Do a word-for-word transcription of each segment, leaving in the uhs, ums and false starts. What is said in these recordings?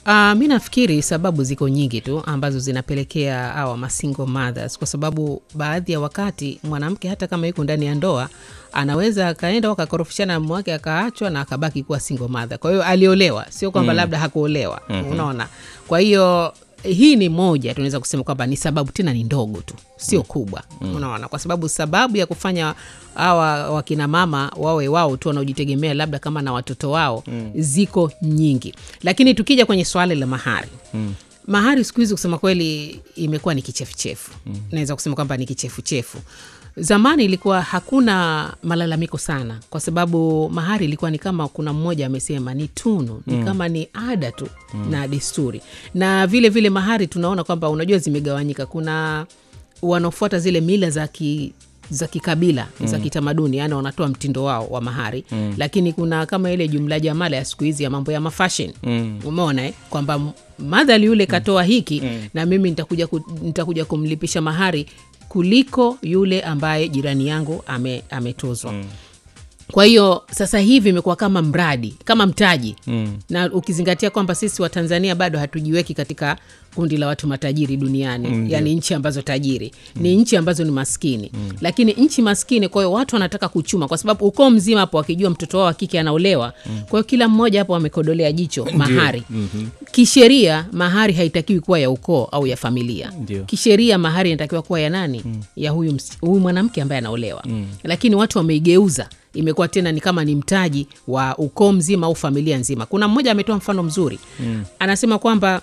Uh, mimi nafikiri sababu ziko nyingi tu ambazo zinapelekea hawa ma single mothers, kwa sababu baadhi ya wakati mwanamke hata kama yuko ndani ya ndoa anaweza akaenda wakakorofishana na mume wake akaachwa na akabaki kuwa single mother. Kwa hiyo aliolewa, sio kwamba mm. labda hakuolewa. Mm-hmm. Unaona? Kwa hiyo hii ni moja tunaweza kusema kwamba ni sababu, tena ni ndogo tu, sio kubwa. Mm. Unaona? Kwa sababu sababu ya kufanya hawa wakina mama wawe wao tu wanaojitegemea labda kama na watoto wao mm. ziko nyingi. Lakini tukija kwenye swali la mahari. Mm. Mahari siku hizi kusema kweli imekuwa ni kichefuchefu. Mm. Naweza kusema kwamba ni kichefuchefu. Zamani ilikuwa hakuna malalamiko sana, kwa sababu mahari ilikuwa ni kama kuna mmoja amesema ni tunu, ni mm. kama ni ada tu mm. na desturi. Na vile vile mahari tunaona kwamba unajua zimegawanyika. Kuna wanaofuata zile mila za ki za kikabila, mm. za kitamaduni, yani wanatoa mtindo wao wa mahari. Mm. Lakini kuna kama ile jumla jamala ya siku hizi ya mambo ya mafashion. Mm. Umeona eh kwamba madhali yule katoa hiki mm. na mimi nitakuja ku, nitakuja kumlipisha mahari kuliko yule ambaye jirani yangu ame ametozwa. Mm. Kwa hiyo sasa hivi imekuwa kama mradi, kama mtaji. Mm. Na ukizingatia kwamba sisi wa Tanzania bado hatujiweki katika kundi la watu matajiri duniani. Mm, yani nchi ambazo tajiri. Mm. Ni nchi ambazo ni maskini. Mm. Lakini nchi maskini, kwa hiyo watu wanataka kuchuma, kwa sababu ukoo mzima hapo wakijua mtoto wao wa kike anaolewa. Mm. Kwa hiyo kila mmoja hapo amekodolea jicho mahari. Mm-hmm. Kisheria mahari haitakiwi kuwa ya ukoo au ya familia. Ndiyo. Kisheria mahari inatakiwa kuwa ya nani? Mm. Ya huyu huyu mwanamke ambaye anaolewa. Mm. Lakini watu wameigeuza, imekuwa tena ni kama ni mtaji wa ukoo mzima au familia nzima. Kuna mmoja ametoa mfano mzuri. Mm. Anasema kwamba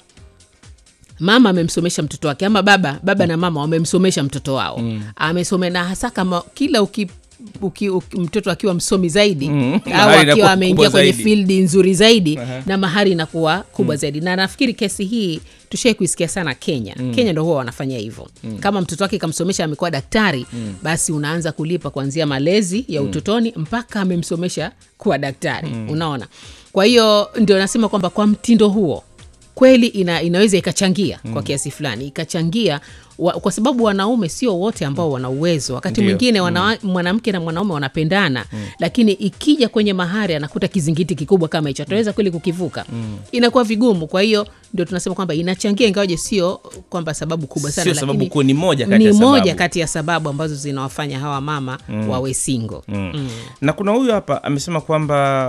mama amemsomesha mtoto wake, ama baba baba mm. na mama wamemsomesha mtoto wao. Mm. Amesome, na hasa kama kila uki, uki, uki mtoto akiwa msomi zaidi mm. au akiwa ameingia kwenye field nzuri zaidi, uh-huh. na mahari inakuwa kubwa mm. zaidi. Na nafikiri kesi hii tushai kuisikia sana Kenya. Mm. Kenya ndio huwa wanafanya hivyo. Mm. Kama mtoto wake kamsomesha amekuwa daktari, mm. basi unaanza kulipa kuanzia malezi ya utotoni mm. mpaka amemsomesha kuwa daktari. Mm. Unaona? Kwa hiyo ndio nasema kwamba kwa mtindo huo kweli ina, inaweza ikachangia mm. kwa kiasi fulani, ikachangia wa, kwa sababu wanaume sio wote ambao wana uwezo. Wakati mwingine mm. mwanamke na mwanaume wanapendana, mm. lakini ikija kwenye mahari anakuta kizingiti kikubwa kama hicho, ataweza kweli kukivuka? Mm. Inakuwa vigumu. Kwa hiyo ndio tunasema kwamba inachangia, ingawaje sio kwamba sababu kubwa sana, sio sababu kuu, ni moja kati ya sababu. Ni moja kati ya sababu ambazo zinawafanya hawa mama mm. wawe single. Mm. Mm. Na kuna huyu hapa amesema kwamba,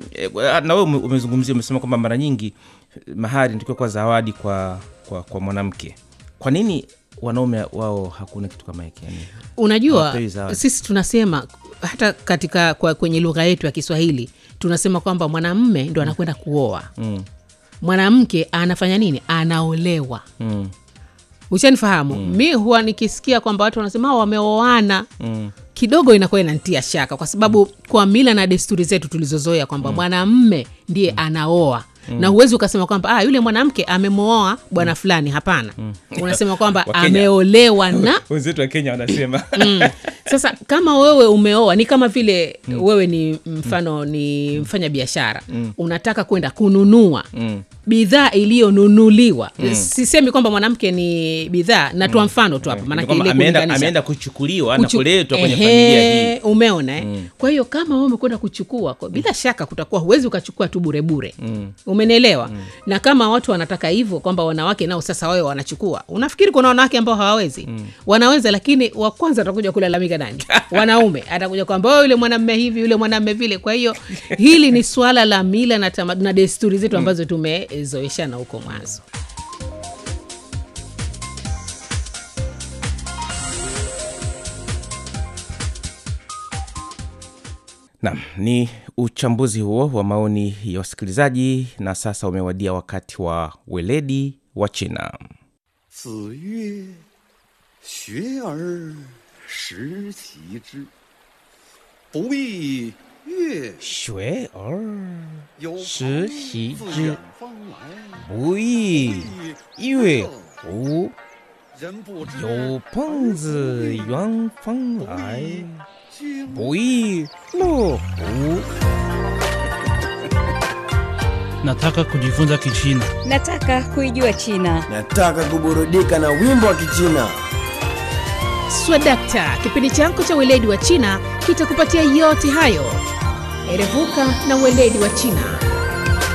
na wewe umezungumzia, umesema kwamba mara nyingi mahari ndio kwa zawadi kwa kwa, kwa mwanamke. Kwa nini wanaume wao hakuna kitu kama hiki? Yani unajua sisi tunasema hata katika kwa kwenye lugha yetu ya Kiswahili tunasema kwamba mwanamume ndo anakwenda kuoa. Mm. Mwanamke anafanya nini? Anaolewa. Mm. Ushanifahamu? Mm. Mimi huwa nikisikia kwamba watu wanasema wameoana, mm. kidogo inakuwa inanitia shaka, kwa sababu kwa mila na desturi zetu tulizozoea kwamba mm. mwanamume ndiye mm. anaoa. Mm. Na huwezi ukasema kwamba ah yule mwanamke amemooa bwana fulani. Hapana. Mm. Unasema kwamba ameolewa na wenzetu wa Kenya wanasema. Mm. Sasa kama wewe umeoa, ni kama vile mm. wewe ni mfano ni mfanya biashara. Mm. Unataka kwenda kununua mm. bidhaa iliyonunuliwa. Mm. Sisemi kwamba mwanamke ni bidhaa, natoa mfano tu hapa, maana ile ameenda ameenda kuchukuliwa na kuletwa kwenye familia hii. Umeona eh? Mm. Kwa hiyo kama wewe umekwenda kuchukua, kwa bila shaka kutakuwa huwezi ukachukua tu bure bure. Mm. Umenielewa? Mm. Na kama watu wanataka hivyo kwamba wanawake nao sasa wao wanachukua, unafikiri kuna wanawake ambao hawawezi? Mm. Wanaweza, lakini wa kwanza atakuja kulalamika nani? Wanaume. Atakuja kwamba oh yule mwanamume hivi, yule mwanamume vile. Kwa hiyo hili ni swala la mila na tamaduni na desturi zetu ambazo tumezoeshana huko mwanzo. Naam, ni uchambuzi huo wa maoni ya wasikilizaji, na sasa umewadia wakati wa weledi wa China. 子曰学而时习之 不亦乐学而时习之 不亦乐乎 有朋自远方来 不亦乐乎 Nataka kujifunza Kichina. Nataka kuijua China. Nataka kuburudika na wimbo wa Kichina. Swadakta, kipindi chako cha weledi wa China kitakupatia yote hayo. Erevuka na weledi wa China.